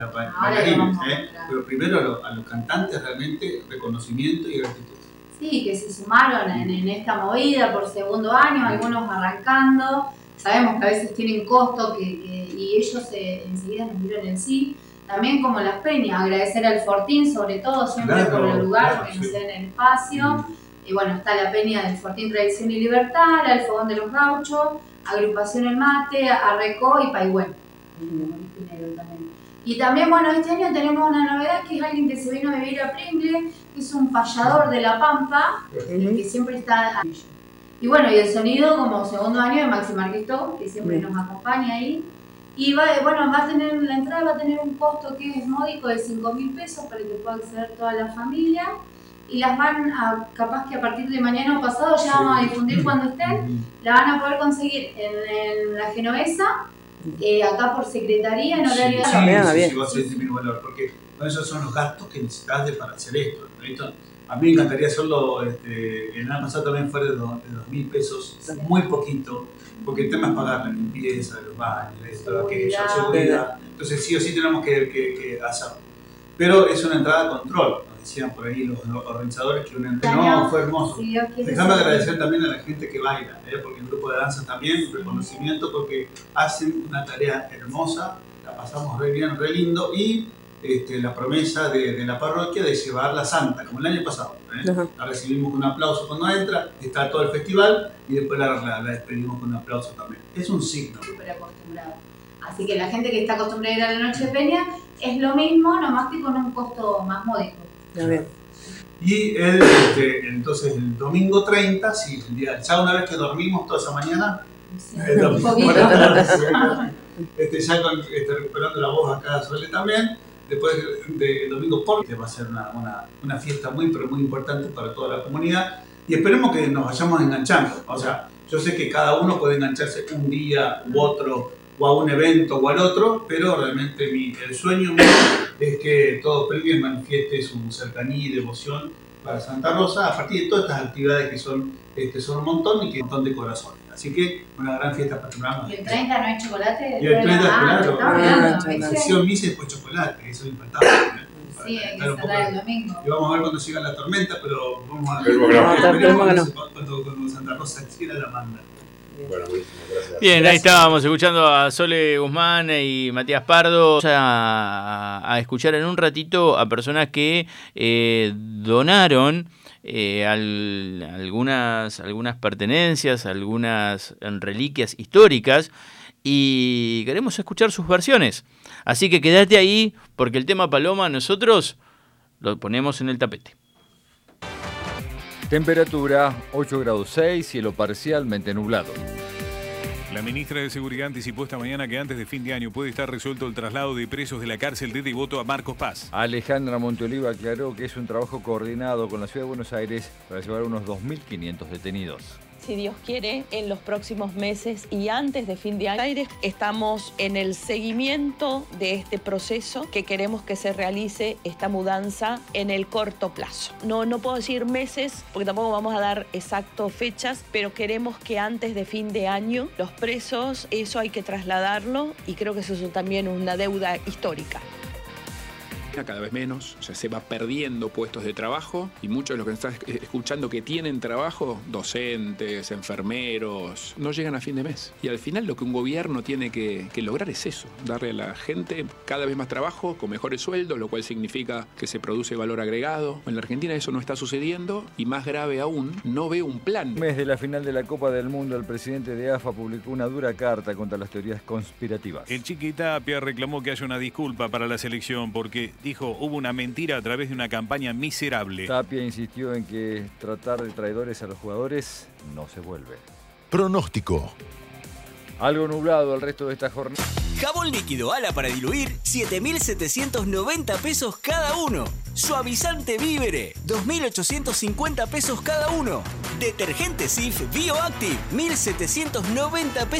bailarines, pero primero a los cantantes realmente reconocimiento y gratitud. Sí, que se sumaron en esta movida por segundo año, algunos arrancando. Sabemos que a veces tienen costo y ellos enseguida nos dieron el sí. También como las peñas, agradecer al Fortín sobre todo, siempre por el lugar, porque nos den el espacio. Y bueno, está la peña del Fortín Tradición y Libertad, el Fogón de los Gauchos, Agrupación El Mate, Arrecó y Paigüen. Y también, bueno, este año tenemos una novedad que es alguien que se vino a vivir a Pringle, que es un payador de La Pampa, que siempre está. Y bueno, y el sonido como segundo año de Maxi Marquesto, que siempre nos acompaña ahí. Y va a tener, la entrada va a tener un costo que es módico de 5.000 pesos para que pueda acceder toda la familia. Y las van a, capaz que a partir de mañana o pasado, ya vamos a difundir cuando estén, la van a poder conseguir en la Genovesa, acá por secretaría, en horario de sí, va a ser el mismo valor, porque esos son los gastos que necesitas para hacer esto, ¿no? A mí me encantaría hacerlo, el año pasado también fue de 2.000 pesos, muy poquito, porque el tema es pagar la limpieza de los baños, esto, aquello, seguridad. Entonces sí o sí tenemos que hacerlo. Pero es una entrada a control, nos decían por ahí los organizadores que una entrada. No, fue hermoso. Sí, déjame agradecer también a la gente que baila, porque el grupo de danza también, un reconocimiento porque hacen una tarea hermosa, la pasamos re bien, re lindo, y la promesa de la parroquia de llevar la santa, como el año pasado. La recibimos con un aplauso cuando entra, está todo el festival y después la despedimos con un aplauso también. Es un signo. Súper acostumbrado. Así que la gente que está acostumbrada a ir a la Noche de Peña es lo mismo, nomás que con un costo más módico. Y entonces el domingo 30, sí, ya una vez que dormimos toda esa mañana, el domingo 40, ya recuperando la voz acá Sole también. Después del domingo va a ser una fiesta pero muy importante para toda la comunidad y esperemos que nos vayamos enganchando. O sea, yo sé que cada uno puede engancharse un día u otro o a un evento o al otro, pero realmente el sueño mío es que todo Pringle manifieste su cercanía y devoción para Santa Rosa a partir de todas estas actividades que son un montón y que un montón de corazones. Así que una gran fiesta patronal. ¿Y el 30 no hay chocolate? Y el 30 chocolate. Hicieron misa y después chocolate, eso es impactante. Sí, hay que cerrar el domingo. Y vamos a ver cuando llega la tormenta, pero vamos a ver cuando Santa Rosa quiera la manda. Bueno, gracias. Bien, ahí estábamos escuchando a Sole Guzmán y Matías Pardo. Vamos a escuchar en un ratito a personas que donaron algunas pertenencias, algunas reliquias históricas y queremos escuchar sus versiones. Así que quédate ahí porque el tema Paloma nosotros lo ponemos en el tapete. Temperatura 8 grados 6, cielo parcialmente nublado. La ministra de Seguridad anticipó esta mañana que antes de fin de año puede estar resuelto el traslado de presos de la cárcel de Devoto a Marcos Paz. Alejandra Monteoliva aclaró que es un trabajo coordinado con la Ciudad de Buenos Aires para llevar unos 2.500 detenidos. Si Dios quiere, en los próximos meses y antes de fin de año, estamos en el seguimiento de este proceso que queremos que se realice esta mudanza en el corto plazo. No puedo decir meses, porque tampoco vamos a dar exactas fechas, pero queremos que antes de fin de año los presos, eso hay que trasladarlo y creo que eso es también una deuda histórica. Cada vez menos, o sea, se va perdiendo puestos de trabajo y muchos de los que están escuchando que tienen trabajo, docentes, enfermeros, no llegan a fin de mes. Y al final lo que un gobierno tiene que lograr es eso, darle a la gente cada vez más trabajo con mejores sueldos, lo cual significa que se produce valor agregado. En la Argentina eso no está sucediendo y más grave aún, no veo un plan. Un mes de la final de la Copa del Mundo, el presidente de AFA publicó una dura carta contra las teorías conspirativas. El Chiqui Tapia reclamó que haya una disculpa para la selección porque dijo, hubo una mentira a través de una campaña miserable. Tapia insistió en que tratar de traidores a los jugadores no se vuelve. Pronóstico. Algo nublado el resto de esta jornada. Jabón líquido Ala para diluir, 7.790 pesos cada uno. Suavizante Vívere, 2.850 pesos cada uno. Detergente Cif Bioactive, 1.790 pesos.